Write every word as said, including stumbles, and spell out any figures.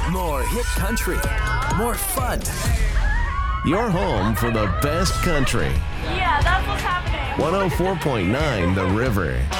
More hit country. More fun. Your home for the best country. Yeah, that's what's happening. one oh four point nine The River.